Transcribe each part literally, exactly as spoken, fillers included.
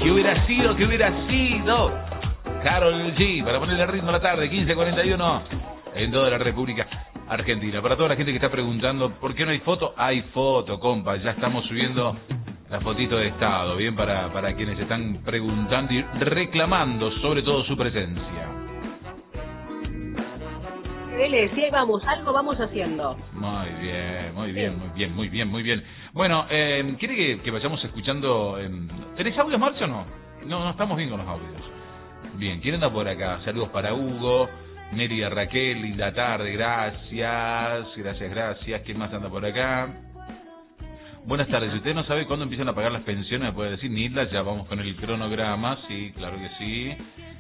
¿Qué hubiera sido? ¿Qué hubiera sido? Karol G, para ponerle ritmo a la tarde, quince cuarenta y uno, en toda la República Argentina. Para toda la gente que está preguntando, ¿por qué no hay foto? Hay foto, compa, ya estamos subiendo la fotito de estado, bien, para, para quienes están preguntando y reclamando sobre todo su presencia. Dele, sí, vamos, algo vamos haciendo. Muy bien, muy bien, muy bien, muy bien, muy bien. Bueno, eh, ¿quiere que, que vayamos escuchando? Eh, ¿Tenés audios, Marcio, o no? No, no estamos bien con los audios. Bien, ¿quién anda por acá? Saludos para Hugo, Mérida Raquel, linda tarde, gracias, gracias, gracias. ¿Quién más anda por acá? Buenas tardes, si usted no sabe cuándo empiezan a pagar las pensiones, me puede decir, Nilda, ya vamos con el cronograma, sí, claro que sí.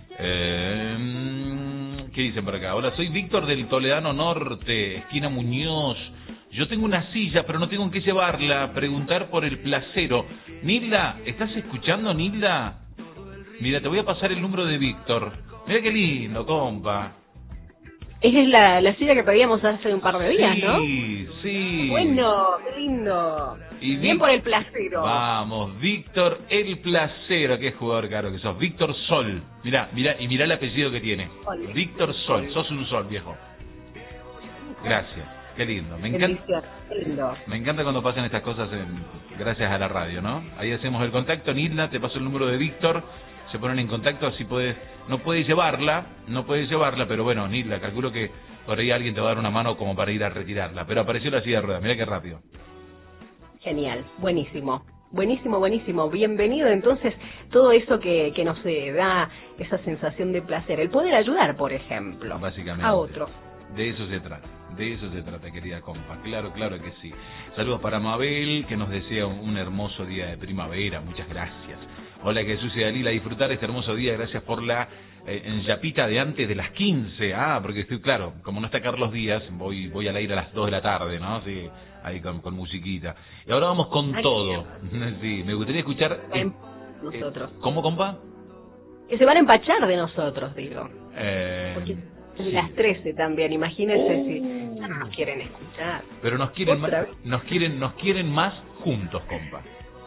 Eh, ¿Qué dicen por acá? Hola, soy Víctor del Toledano Norte, esquina Muñoz. Yo tengo una silla, pero no tengo en qué llevarla. Preguntar por el placero. Nilda, ¿estás escuchando, Nilda? Mira, te voy a pasar el número de Víctor. Mira qué lindo, compa. Esa es la, la silla que pedíamos hace un par de días, sí, ¿no? Sí, sí. Bueno, qué lindo. Y Bien Vic... por el placero. Vamos, Víctor el Placero. Qué jugador caro que sos. Víctor Sol. Mirá, mirá, y mirá el apellido que tiene. Sol. Víctor Sol. Sos un sol, viejo. Gracias. Qué lindo. Me encanta. Qué lindo. Me encanta cuando pasan estas cosas en... gracias a la radio, ¿no? Ahí hacemos el contacto. Nilda, te paso el número de Víctor. Se ponen en contacto, así puedes, no puedes llevarla, no puedes llevarla, pero bueno, Nilda, calculo que por ahí alguien te va a dar una mano como para ir a retirarla. Pero apareció la silla de ruedas, mira qué rápido. Genial, buenísimo, buenísimo, buenísimo. Bienvenido entonces todo eso que, que nos eh, da esa sensación de placer, el poder ayudar, por ejemplo, básicamente a otros. De eso se trata, de eso se trata, querida compa, claro, claro que sí. Saludos para Mabel, que nos desea un hermoso día de primavera, muchas gracias. Hola, Jesús y Dalila, disfrutar este hermoso día, gracias por la eh, enjapita de antes de las quince, ah, porque estoy claro, como no está Carlos Díaz, voy voy al aire a las dos de la tarde, ¿no? Sí, ahí con, con musiquita. Y ahora vamos con Ay, todo. Sí, me gustaría escuchar... Eh, nosotros. Eh, ¿Cómo, compa? Que se van a empachar de nosotros, digo. Eh, porque sí. De las trece también, imagínense oh. si ya no nos quieren escuchar. Pero nos quieren más, nos quieren, nos quieren más juntos, compa.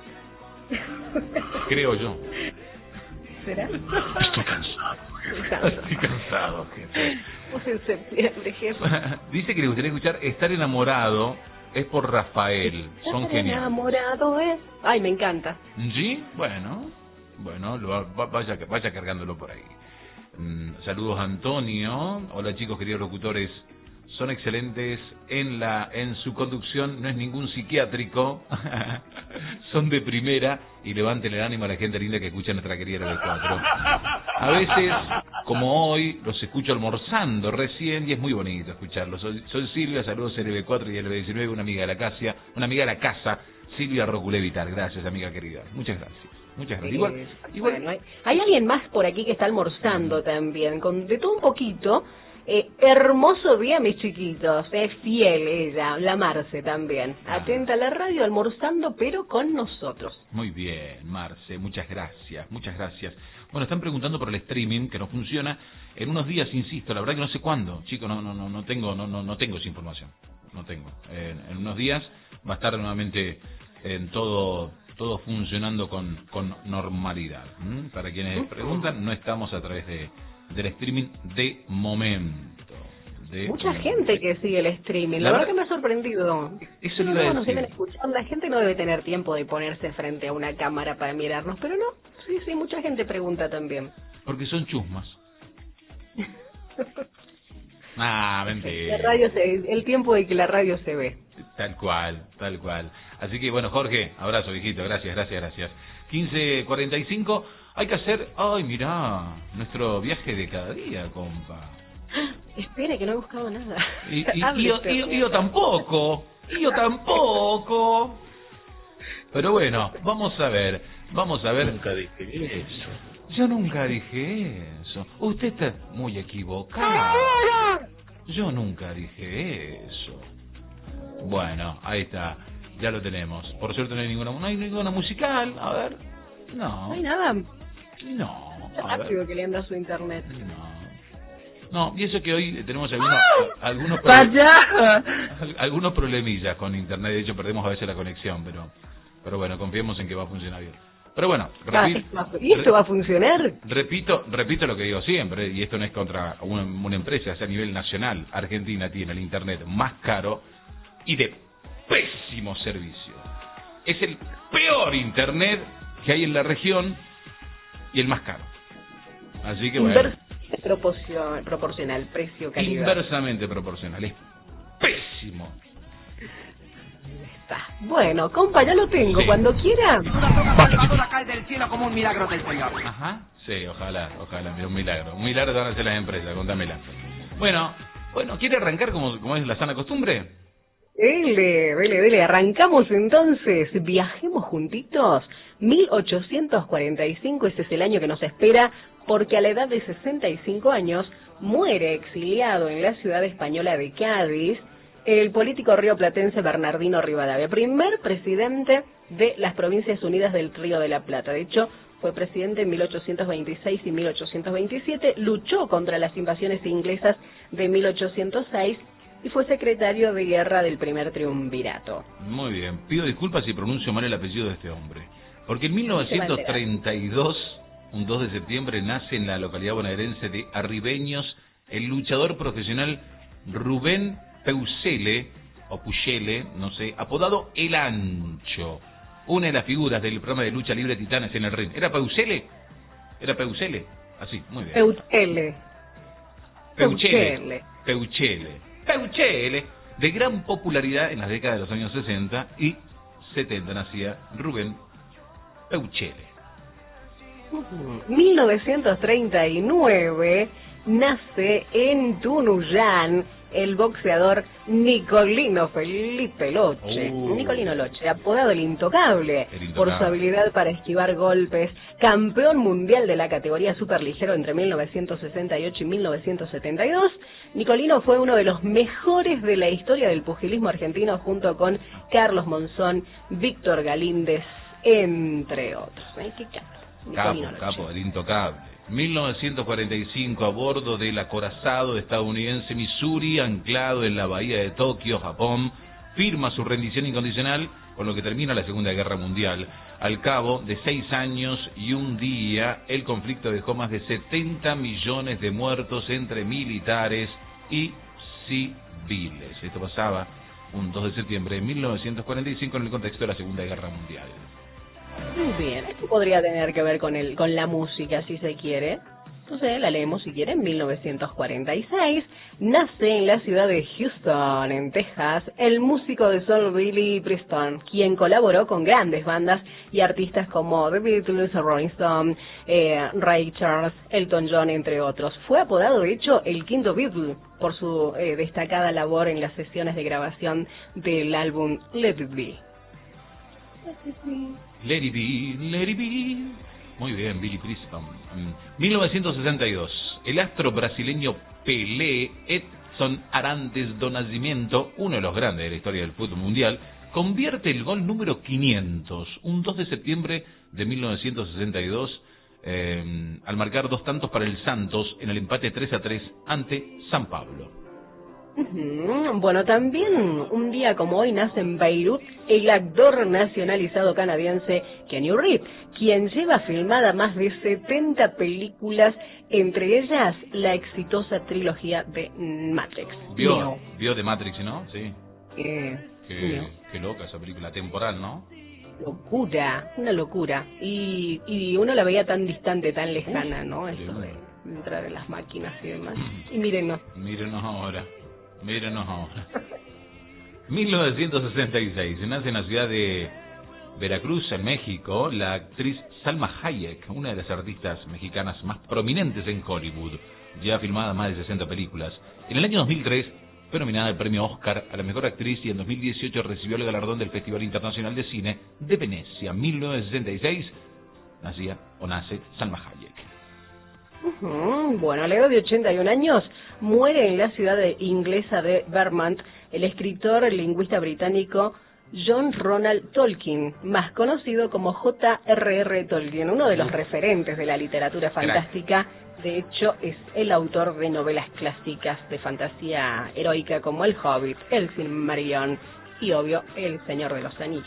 Creo yo. ¿Será? Estoy cansado, jefe. Estoy cansado, jefe. Vos en septiembre, jefe. Dice que le gustaría escuchar Estar enamorado, es por Rafael. Son Estar geniales. enamorado es... Ay, me encanta. ¿Sí? Bueno, bueno, lo, vaya, vaya cargándolo por ahí. Mm, saludos a Antonio. Hola chicos, queridos locutores. Son excelentes en la en su conducción, no es ningún psiquiátrico, son de primera y levanten el ánimo a la gente linda que escucha nuestra querida L B cuatro. A veces, como hoy, los escucho almorzando recién y es muy bonito escucharlos. Soy, soy Silvia, saludos a L B cuatro y L B diecinueve, una amiga de la casa, una amiga de la casa, Silvia Roculevitar. Gracias, amiga querida. Muchas gracias. Muchas gracias. Igual, sí, igual... Bueno, hay, hay alguien más por aquí que está almorzando también, con de todo un poquito. Eh, hermoso día, mis chiquitos. Es fiel ella, la Marce también. Ah. Atenta a la radio, almorzando, pero con nosotros. Muy bien, Marce, muchas gracias, muchas gracias. Bueno, están preguntando por el streaming, que no funciona. En unos días, insisto, la verdad que no sé cuándo. Chicos, no no no no tengo no no no tengo esa información. No tengo. Eh, en unos días va a estar nuevamente en todo todo funcionando con con normalidad. ¿Mm? Para quienes preguntan, no estamos a través de del streaming de momento. De Mucha momento. gente que sigue el streaming, la, la verdad que me ha sorprendido. Eso no, iba a no, nos decir. deben escuchar, la gente no debe tener tiempo de ponerse frente a una cámara para mirarnos, pero no, sí, sí, mucha gente pregunta también. Porque son chusmas. Ah, mentira. La radio se, el tiempo de que la radio se ve. Tal cual, tal cual. Así que bueno, Jorge, abrazo, viejito, gracias, gracias, gracias. quince cuarenta y cinco, hay que hacer, ay, mirá, nuestro viaje de cada día, compa. Espere, que no he buscado nada. Y, y, y, yo, y, y yo tampoco, y yo tampoco. Pero bueno, vamos a ver, vamos a ver. Nunca dije eso. Yo nunca dije eso. Usted está muy equivocado. Yo nunca dije eso. Bueno, ahí está, ya lo tenemos. Por suerte no hay ninguna, no hay ninguna musical, a ver. No. No hay nada. No. Está rápido que le anda su internet. No. No, y eso que hoy tenemos algunos algunos, ¡Vaya! algunos problemillas con internet, de hecho perdemos a veces la conexión, pero pero bueno, confiemos en que va a funcionar bien. Pero bueno, Ah, repi- ¿y esto va a funcionar? repito, repito lo que digo siempre, y esto no es contra una, una empresa, es a nivel nacional. Argentina tiene el internet más caro y de pésimo servicio. Es el peor internet que hay en la región y el más caro. Así que bueno, Inversamente proporcion- proporcional, precio-calidad. inversamente proporcional, es pésimo. Está. Bueno, compa, ya lo tengo. Sí. Cuando quiera. Una soga salvadora cae del cielo como un milagro del Señor. Ajá, sí, ojalá, ojalá, mira, un milagro. Un milagro te van a hacer las empresas, contámela. Bueno, bueno, ¿quiere arrancar como, como es la sana costumbre? Dele, dele, dele. Arrancamos entonces. Viajemos juntitos. mil ochocientos cuarenta y cinco, ese es el año que nos espera, porque a la edad de sesenta y cinco años muere exiliado en la ciudad española de Cádiz el político rioplatense Bernardino Rivadavia, primer presidente de las Provincias Unidas del Río de la Plata. De hecho, fue presidente en mil ochocientos veintiséis y mil ochocientos veintisiete, luchó contra las invasiones inglesas de mil ochocientos seis y fue secretario de guerra del primer triunvirato. Muy bien, pido disculpas si pronuncio mal el apellido de este hombre. Porque en mil novecientos treinta y dos, un dos de septiembre, nace en la localidad bonaerense de Arribeños el luchador profesional Rubén Peusele, o Puyele, no sé, apodado El Ancho, una de las figuras del programa de lucha libre Titanes en el Ring. ¿Era Peusele? ¿Era Peusele? Así, muy bien. Peutele. Peuchele. Peuchele. Peuchele. De gran popularidad en las décadas de los años sesenta y setenta nacía Rubén Peuchele. mil novecientos treinta y nueve nace en Tunuyán el boxeador Nicolino Felipe Loche. Uh. Nicolino Loche, apodado el Intocable, El Intocable, por su habilidad para esquivar golpes, campeón mundial de la categoría superligero entre mil novecientos sesenta y ocho y mil novecientos setenta y dos. Nicolino fue uno de los mejores de la historia del pugilismo argentino, junto con Carlos Monzón, Víctor Galíndez, entre otros. ¿Eh? ¿Qué capo? Capo, Nicolino Loche. capo, el Intocable. mil novecientos cuarenta y cinco, a bordo del acorazado estadounidense Missouri, anclado en la bahía de Tokio, Japón, firma su rendición incondicional, con lo que termina la Segunda Guerra Mundial. Al cabo de seis años y un día, el conflicto dejó más de setenta millones de muertos entre militares y civiles. Esto pasaba un dos de septiembre de mil novecientos cuarenta y cinco en el contexto de la Segunda Guerra Mundial. Muy bien, esto podría tener que ver con el con la música, si se quiere. Entonces la leemos si quiere. En mil novecientos cuarenta y seis nace en la ciudad de Houston, en Texas, el músico de soul Billy Preston, quien colaboró con grandes bandas y artistas como The Beatles, Rolling Stone, eh, Ray Charles, Elton John, entre otros. Fue apodado, de hecho, el quinto Beatle por su eh, destacada labor en las sesiones de grabación del álbum Let It Be. Let it be, let it be. Muy bien, Billy Preston. mil novecientos sesenta y dos. El astro brasileño Pelé, Edson Arantes do Nascimento, uno de los grandes de la historia del fútbol mundial, convierte el gol número quinientos, un dos de septiembre de mil novecientos sesenta y dos, eh, al marcar dos tantos para el Santos en el empate tres a tres ante San Pablo. Ujú. Bueno, también un día como hoy nace en Beirut el actor nacionalizado canadiense Keanu Reeves, quien lleva filmada más de setenta películas, entre ellas la exitosa trilogía de Matrix. Vio, Neo. vio de Matrix, ¿no? Sí. Eh, Qué, Neo. qué loca esa película temporal, ¿no? Locura, una locura. Y, y uno la veía tan distante, tan lejana, ¿no? Eso de entrar en las máquinas y demás. Y mírenos. Mírenos ahora. Mírenos ahora. mil novecientos sesenta y seis, nace en la ciudad de Veracruz, en México, la actriz Salma Hayek, una de las artistas mexicanas más prominentes en Hollywood, ya ha filmado más de sesenta películas. En el año dos mil tres fue nominada al premio Oscar a la mejor actriz y en dos mil dieciocho recibió el galardón del Festival Internacional de Cine de Venecia. mil novecientos sesenta y seis nacía o nace Salma Hayek. Uh-huh. Bueno, a la edad de ochenta y un años muere en la ciudad de inglesa de Vermont el escritor y lingüista británico John Ronald Tolkien, más conocido como J R R Tolkien, uno de los referentes de la literatura fantástica. De hecho, es el autor de novelas clásicas de fantasía heroica como El Hobbit, El Silmarillion y, obvio, El Señor de los Anillos.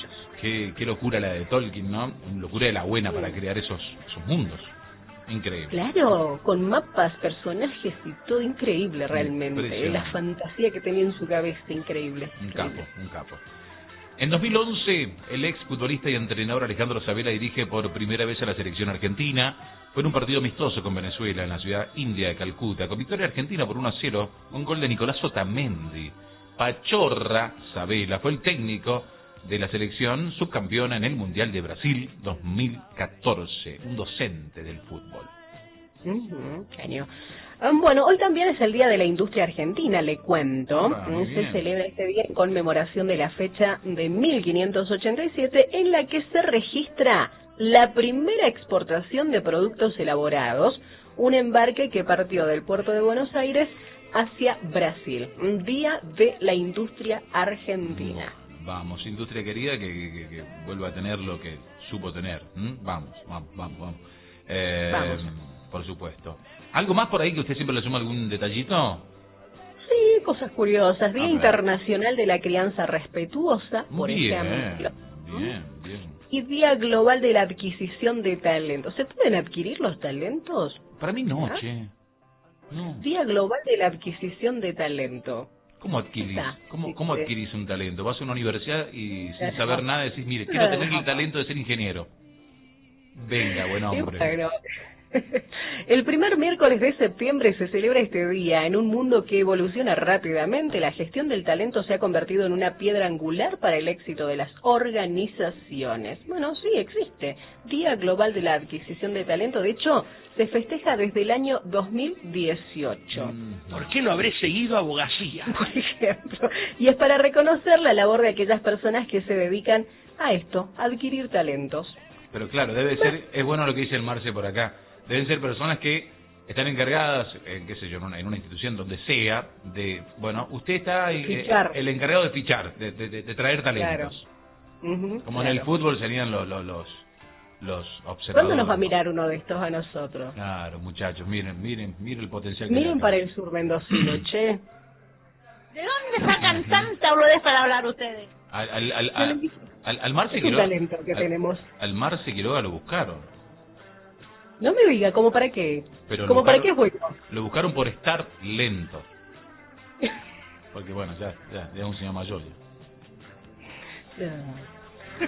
qué, qué locura la de Tolkien, ¿no? Locura de la buena para crear esos, esos mundos. Increíble. Claro, con mapas, personajes y todo increíble realmente. La fantasía que tenía en su cabeza, increíble. Un increíble. capo, un capo. En dos mil once, el ex futbolista y entrenador Alejandro Sabela dirige por primera vez a la selección argentina. Fue en un partido amistoso con Venezuela en la ciudad india de Calcuta, con victoria argentina por uno a cero, un gol de Nicolás Otamendi. Pachorra Sabela fue el técnico de la selección subcampeona en el Mundial de Brasil dos mil catorce, un docente del fútbol. Uh-huh, genio. Um, bueno, hoy también es el Día de la Industria Argentina, le cuento. Ah, Se bien. celebra este día en conmemoración de la fecha de mil quinientos ochenta y siete en la que se registra la primera exportación de productos elaborados, un embarque que partió del puerto de Buenos Aires hacia Brasil. Un Día de la Industria Argentina. Vamos, industria querida, que, que, que vuelva a tener lo que supo tener. ¿Mm? Vamos, vamos, vamos, vamos. Eh, Vamos. Por supuesto. ¿Algo más por ahí que usted siempre le suma algún detallito? Sí, cosas curiosas. Día A ver. Internacional de la Crianza Respetuosa, por Bien, ejemplo. bien, bien. Y Día Global de la Adquisición de Talentos. ¿Se pueden adquirir los talentos? Para mí no, ¿Ah? che. No. Día Global de la Adquisición de Talento. ¿Cómo adquirís? Está, ¿Cómo, sí, cómo sí. adquirís un talento? Vas a una universidad y sin Ajá. saber nada decís, mire, quiero tener el talento de ser ingeniero. Venga, buen Y hombre. bueno, el primer miércoles de septiembre se celebra este día. En un mundo que evoluciona rápidamente, la gestión del talento se ha convertido en una piedra angular para el éxito de las organizaciones. Bueno, sí, existe. Día Global de la Adquisición de Talento. De hecho, se festeja desde el año dos mil dieciocho. Mm. ¿Por qué no habré seguido abogacía? Por ejemplo, y es para reconocer la labor de aquellas personas que se dedican a esto, a adquirir talentos. Pero claro, debe ser, es bueno lo que dice el Marce por acá, deben ser personas que están encargadas, eh, qué sé yo, en una, en una institución donde sea, de, bueno, usted está eh, Fichar. el encargado de fichar, de, de, de traer talentos. Claro. Ujú, Como en claro. el fútbol serían los, los, los, los observadores. ¿Cuándo nos va a mirar uno de estos a nosotros? Claro, muchachos, miren, miren, miren el potencial que Miren hay acá. para el sur mendocino, che. ¿De dónde sacan tanta boludez para hablar ustedes? Al, al, al, Yo le al, dije, al, al Marce es un Quiroga, talento que al, tenemos. al Marce Quiroga lo buscaron, No me diga, ¿cómo para qué? pero lo ¿Cómo para buscaron- qué fue? lo buscaron por estar lento. Porque bueno, ya, ya, ya es un señor mayor. ya.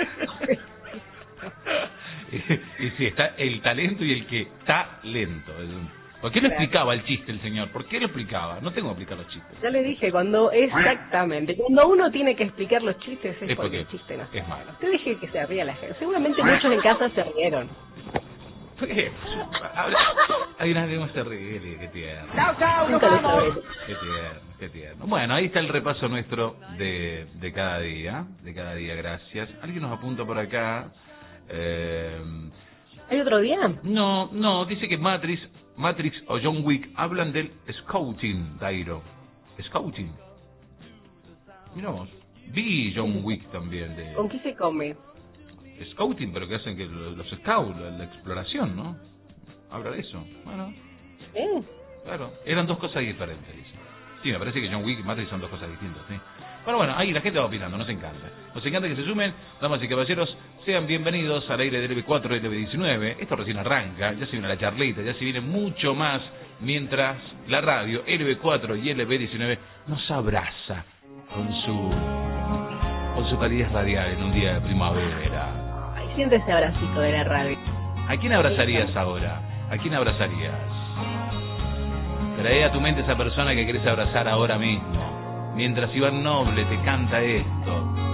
y, y sí, está el talento y el que está lento. Es un- ¿Por qué no Claro. explicaba el chiste el señor? ¿Por qué lo explicaba? No tengo que explicar los chistes. Ya le dije, cuando exactamente, cuando uno tiene que explicar los chistes es, Es porque porque el chiste no se es malo. Usted deje que se ría la gente. Seguramente muchos en casa se rieron. ¿Por qué? Habla- Hay una que se ríe, qué tierno. Chao, chao, nos Nunca lo vamos. sabremos. Qué tierno, qué tierno. Bueno, ahí está el repaso nuestro de, de cada día, de cada día, gracias. ¿Alguien nos apunta por acá? Eh, ¿Hay otro día? no, no, dice que Matrix, Matrix o John Wick hablan del scouting, Dairo. Scouting. Mirá vos, vi John Wick también de ¿Con qué se come? scouting, pero que hacen que los, los scouts, la, la exploración, ¿no? Habla de eso. Bueno, ¿Eh? claro, eran dos cosas diferentes, dice. Sí, me parece que John Wick y Matrix son dos cosas distintas, sí. Pero bueno, ahí la gente va opinando, nos encanta. Nos encanta que se sumen, damas y caballeros, sean bienvenidos al aire del L B cuatro y L B diecinueve. Esto recién arranca, ya se viene la charlita, ya se viene mucho más, mientras la radio L B cuatro y L B diecinueve nos abraza con su con su calidez radial en un día de primavera. Ay, siente ese abracito de la radio. ¿A quién abrazarías ahora? ¿A quién abrazarías? Trae a tu mente esa persona que querés abrazar ahora mismo. Mientras Iván Noble te canta esto.